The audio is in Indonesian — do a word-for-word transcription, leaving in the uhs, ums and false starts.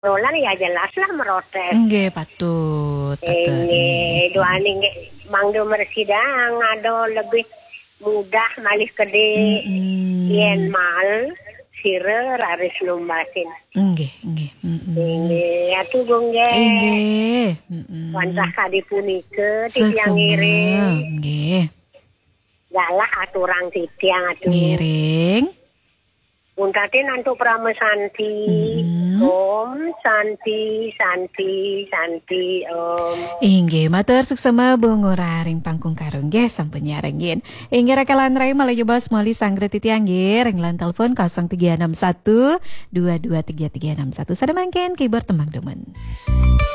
Rolan ya jelaslah merotes. Nggih patut. Ini doa nih Mang Domer sidang ado lebih mudah malih gede yen mal sire raris lumbasin. Nggih, nggih. Ini atuh gong nggih. Nggih. Wantah kadipunikeun titiang ngiring. Nggih. Galah aturang titiang atuh. Ngiring. Untate nantu pramesanti. Om Santi Santi Santi Om. Inggih matur suksema bungo raring pangkung karung nggih sampun nyarengin. Inggih rekalan rai malayu bos moli sangre titiang nggih renglan telepon nol tiga enam satu dua dua tiga tiga enam satu. Sada mangken keyboard temang demen.